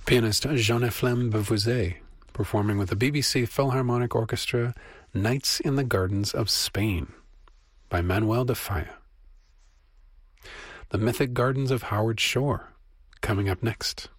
Pianist Jean-Ephrem Beauvoisin performing with the BBC Philharmonic Orchestra Nights in the Gardens of Spain by Manuel de Falla. The Mythic Gardens of Howard Shore coming up next.